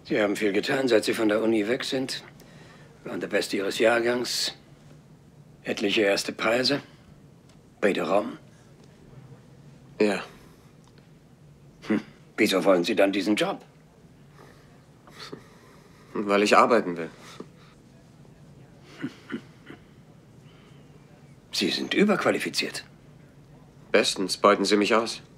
Sie haben viel getan, seit Sie von der Uni weg sind. Waren der Beste Ihres Jahrgangs. Etliche erste Preise. Beide Raum. Ja. Wieso wollen Sie dann diesen Job? Weil ich arbeiten will. Sie sind überqualifiziert. Bestens beuten Sie mich aus.